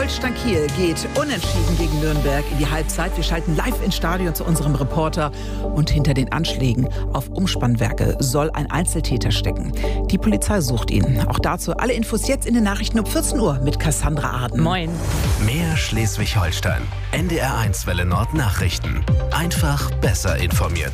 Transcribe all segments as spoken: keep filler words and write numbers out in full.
Holstein Kiel geht unentschieden gegen Nürnberg in die Halbzeit. Wir schalten live ins Stadion zu unserem Reporter. Und hinter den Anschlägen auf Umspannwerke soll ein Einzeltäter stecken. Die Polizei sucht ihn. Auch dazu alle Infos jetzt in den Nachrichten um vierzehn Uhr mit Cassandra Arden. Moin. Mehr Schleswig-Holstein. N D R eins Welle Nord Nachrichten. Einfach besser informiert.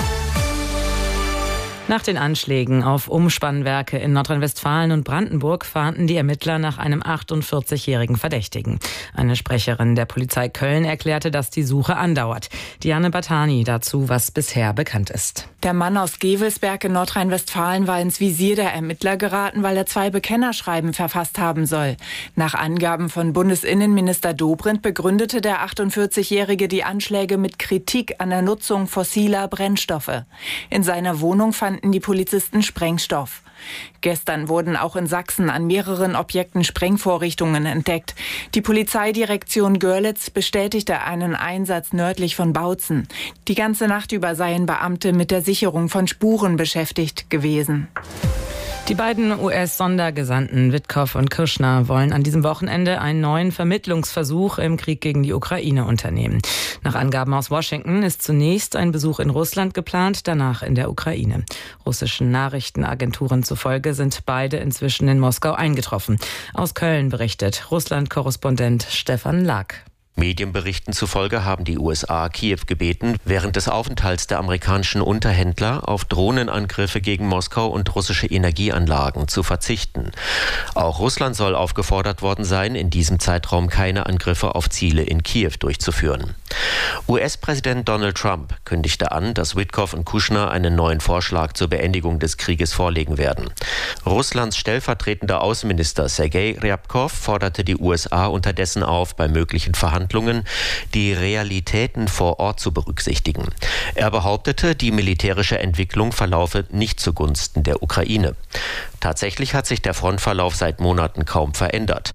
Nach den Anschlägen auf Umspannwerke in Nordrhein-Westfalen und Brandenburg fahnden die Ermittler nach einem achtundvierzigjährigen Verdächtigen. Eine Sprecherin der Polizei Köln erklärte, dass die Suche andauert. Diane Batani dazu, was bisher bekannt ist. Der Mann aus Gevelsberg in Nordrhein-Westfalen war ins Visier der Ermittler geraten, weil er zwei Bekennerschreiben verfasst haben soll. Nach Angaben von Bundesinnenminister Dobrindt begründete der achtundvierzigjährige die Anschläge mit Kritik an der Nutzung fossiler Brennstoffe. In seiner Wohnung fanden die Polizisten Sprengstoff. Gestern wurden auch in Sachsen an mehreren Objekten Sprengvorrichtungen entdeckt. Die Polizeidirektion Görlitz bestätigte einen Einsatz nördlich von Bautzen. Die ganze Nacht über seien Beamte mit der Sicherung von Spuren beschäftigt gewesen. Die beiden U S-Sondergesandten Witkow und Kushner wollen an diesem Wochenende einen neuen Vermittlungsversuch im Krieg gegen die Ukraine unternehmen. Nach Angaben aus Washington ist zunächst ein Besuch in Russland geplant, danach in der Ukraine. Russischen Nachrichtenagenturen zufolge sind beide inzwischen in Moskau eingetroffen. Aus Köln berichtet Russland-Korrespondent Stefan Lack. Medienberichten zufolge haben die U S A Kiew gebeten, während des Aufenthalts der amerikanischen Unterhändler auf Drohnenangriffe gegen Moskau und russische Energieanlagen zu verzichten. Auch Russland soll aufgefordert worden sein, in diesem Zeitraum keine Angriffe auf Ziele in Kiew durchzuführen. U S-Präsident Donald Trump kündigte an, dass Witkow und Kushner einen neuen Vorschlag zur Beendigung des Krieges vorlegen werden. Russlands stellvertretender Außenminister Sergei Ryabkov forderte die U S A unterdessen auf, bei möglichen Verhandlungen die Realitäten vor Ort zu berücksichtigen. Er behauptete, die militärische Entwicklung verlaufe nicht zugunsten der Ukraine. Tatsächlich hat sich der Frontverlauf seit Monaten kaum verändert.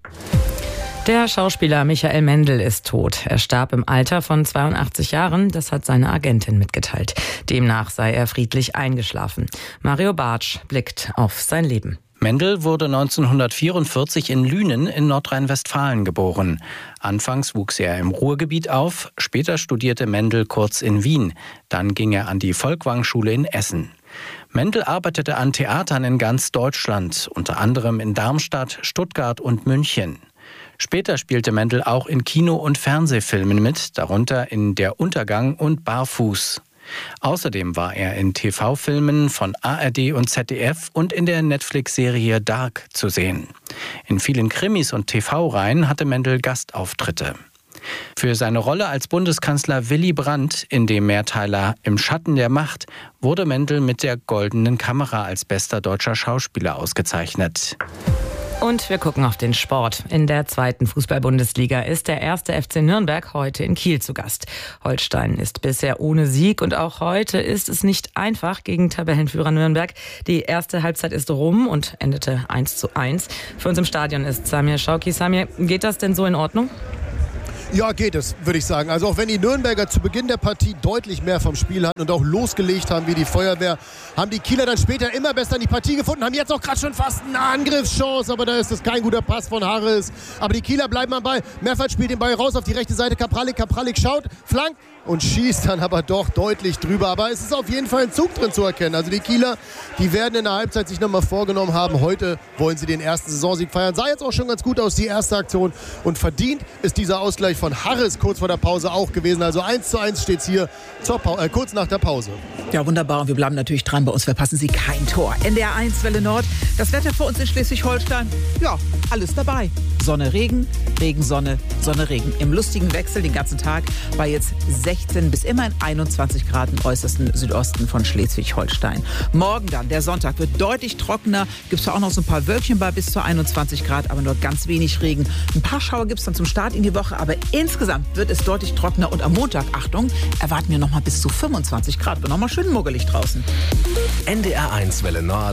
Der Schauspieler Michael Mendl ist tot. Er starb im Alter von zweiundachtzig Jahren, das hat seine Agentin mitgeteilt. Demnach sei er friedlich eingeschlafen. Mario Bartsch blickt auf sein Leben. Mendl wurde neunzehnhundertvierundvierzig in Lünen in Nordrhein-Westfalen geboren. Anfangs wuchs er im Ruhrgebiet auf, später studierte Mendl kurz in Wien. Dann ging er an die Folkwang-Schule in Essen. Mendl arbeitete an Theatern in ganz Deutschland, unter anderem in Darmstadt, Stuttgart und München. Später spielte Mendl auch in Kino- und Fernsehfilmen mit, darunter in Der Untergang und Barfuß. Außerdem war er in T V-Filmen von A R D und Z D F und in der Netflix-Serie Dark zu sehen. In vielen Krimis und T V-Reihen hatte Mendl Gastauftritte. Für seine Rolle als Bundeskanzler Willy Brandt in dem Mehrteiler Im Schatten der Macht wurde Mendl mit der Goldenen Kamera als bester deutscher Schauspieler ausgezeichnet. Und wir gucken auf den Sport. In der zweiten Fußball-Bundesliga ist der erste F C Nürnberg heute in Kiel zu Gast. Holstein ist bisher ohne Sieg und auch heute ist es nicht einfach gegen Tabellenführer Nürnberg. Die erste Halbzeit ist rum und endete eins zu eins. Für uns im Stadion ist Samir Schauki. Samir, geht das denn so in Ordnung? Ja, geht es, würde ich sagen. Also auch wenn die Nürnberger zu Beginn der Partie deutlich mehr vom Spiel hatten und auch losgelegt haben wie die Feuerwehr, haben die Kieler dann später immer besser in die Partie gefunden, haben jetzt auch gerade schon fast eine Angriffschance, aber da ist es kein guter Pass von Harris. Aber die Kieler bleiben am Ball. Mehrfach spielt den Ball raus auf die rechte Seite. Kapralik, Kapralik schaut, flankt und schießt dann aber doch deutlich drüber. Aber es ist auf jeden Fall ein Zug drin zu erkennen. Also die Kieler, die werden in der Halbzeit sich nochmal vorgenommen haben, heute wollen sie den ersten Saisonsieg feiern. Sah jetzt auch schon ganz gut aus, die erste Aktion. Und verdient ist dieser Ausgleich von Harris kurz vor der Pause auch gewesen. Also eins zu eins steht es hier zur Pa- äh, kurz nach der Pause. Ja, wunderbar. Und wir bleiben natürlich dran. Bei uns verpassen Sie kein Tor. N D R eins Welle Nord. Das Wetter für uns in Schleswig-Holstein. Ja, alles dabei. Sonne, Regen, Regen, Sonne, Sonne, Regen. Im lustigen Wechsel den ganzen Tag bei jetzt sechzehn bis immerhin einundzwanzig Grad im äußersten Südosten von Schleswig-Holstein. Morgen dann, der Sonntag, wird deutlich trockener. Gibt es auch noch so ein paar Wölkchen bei bis zu einundzwanzig Grad, aber nur ganz wenig Regen. Ein paar Schauer gibt es dann zum Start in die Woche, aber insgesamt wird es deutlich trockener. Und am Montag, Achtung, erwarten wir noch mal bis zu fünfundzwanzig Grad. Wird noch mal schön muggelig draußen. N D R eins Welle Nord.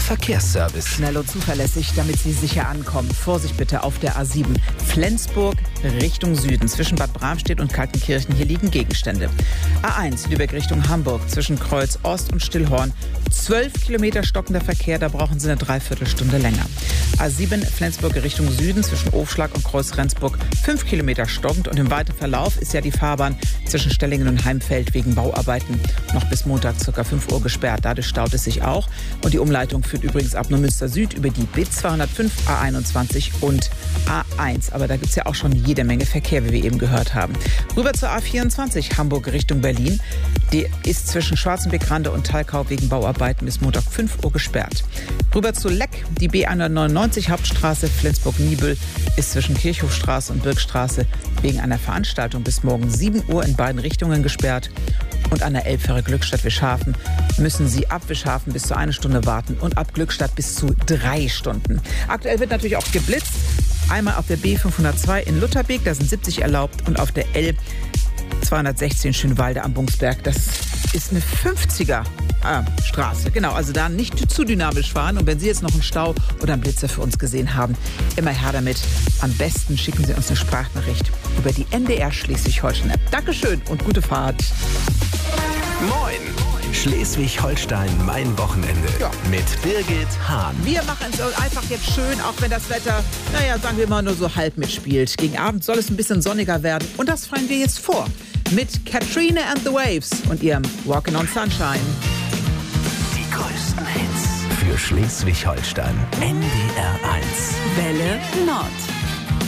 Verkehrsservice. Schnell und zuverlässig, damit Sie sicher ankommen. Vorsicht bitte auf der A sieben. Flensburg Richtung Süden. Zwischen Bad Bramstedt und Kaltenkirchen. Hier liegen Gegenstände. A eins Lübeck Richtung Hamburg. Zwischen Kreuz Ost und Stillhorn. Zwölf Kilometer stockender Verkehr. Da brauchen Sie eine Dreiviertelstunde länger. A sieben Flensburg Richtung Süden. Zwischen Ofschlag und Kreuz Rendsburg. Fünf Kilometer stockend. Und im weiteren Verlauf ist ja die Fahrbahn zwischen Stellingen und Heimfeld wegen Bauarbeiten noch bis Montag ca. fünf Uhr gesperrt. Dadurch staut es sich auch. Und die Umleitung führt übrigens ab Neumünster Süd über die B zweihundertfünf, A einundzwanzig und A eins. Aber da gibt es ja auch schon jede Menge Verkehr, wie wir eben gehört haben. Rüber zur A vierundzwanzig, Hamburg Richtung Berlin. Die ist zwischen Schwarzenbeck-Rande und Thalkau wegen Bauarbeiten bis Montag fünf Uhr gesperrt. Rüber zu Leck, die B hundertneunundneunzig Hauptstraße Flensburg-Niebüll ist zwischen Kirchhofstraße und Birkstraße wegen einer Veranstaltung bis morgen sieben Uhr in beiden Richtungen gesperrt. Und an der Elbfähre Glückstadt-Wischhafen müssen Sie ab Wischhafen bis zu eine Stunde warten und ab Glückstadt bis zu drei Stunden. Aktuell wird natürlich auch geblitzt. Einmal auf der B fünfhundertzwei in Lutherbeek, da sind siebzig erlaubt. Und auf der L zweihundertsechzehn Schönwalde am Bungsberg, das ist eine fünfziger ah, Straße. Genau, also da nicht zu dynamisch fahren. Und wenn Sie jetzt noch einen Stau oder einen Blitzer für uns gesehen haben, immer her damit. Am besten schicken Sie uns eine Sprachnachricht über die N D R Schleswig-Holstein-App. Dankeschön und gute Fahrt. Moin! Schleswig-Holstein, mein Wochenende. Ja. Mit Birgit Hahn. Wir machen es einfach jetzt schön, auch wenn das Wetter, naja, sagen wir mal, nur so halb mitspielt. Gegen Abend soll es ein bisschen sonniger werden. Und das fallen wir jetzt vor. Mit Katrina and the Waves und ihrem Walking on Sunshine. Die größten Hits für Schleswig-Holstein. N D R eins. Welle Nord.